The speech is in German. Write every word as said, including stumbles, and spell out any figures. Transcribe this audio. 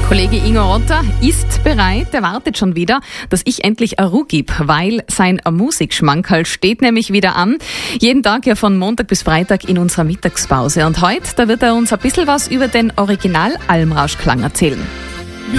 Kollege Ingo Rotter ist bereit, er wartet schon wieder, dass ich endlich eine Ruhe gebe, weil sein Musikschmankerl steht nämlich wieder an. Jeden Tag ja von Montag bis Freitag in unserer Mittagspause. Und heute, da wird er uns ein bisschen was über den Original Almrauschklang erzählen.